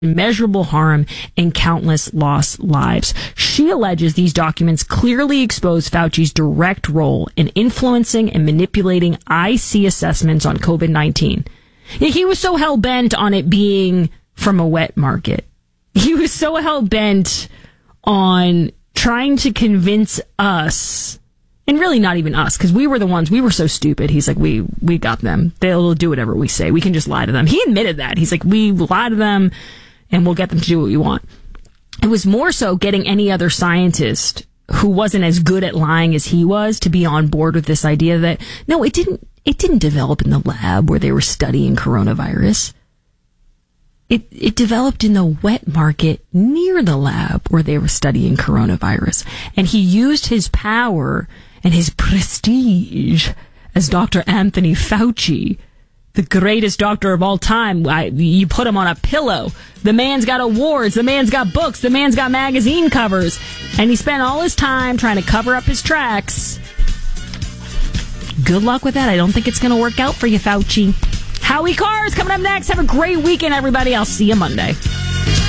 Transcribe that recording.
immeasurable harm and countless lost lives. She alleges these documents clearly expose Fauci's direct role in influencing and manipulating IC assessments on COVID-19. He was so hell-bent on it being from a wet market. He was so hell-bent on trying to convince us, and really not even us, because we were the ones, we were so stupid. He's like, we got them. They'll do whatever we say. We can just lie to them. He admitted that. He's like, we lie to them and we'll get them to do what we want. It was more so getting any other scientist who wasn't as good at lying as he was to be on board with this idea that, no, it didn't develop in the lab where they were studying coronavirus. It developed in the wet market near the lab where they were studying coronavirus. And he used his power and his prestige as Dr. Anthony Fauci, the greatest doctor of all time. You put him on a pillow. The man's got awards. The man's got books. The man's got magazine covers. And he spent all his time trying to cover up his tracks. Good luck with that. I don't think it's going to work out for you, Fauci. Howie Carr is coming up next. Have a great weekend, everybody. I'll see you Monday.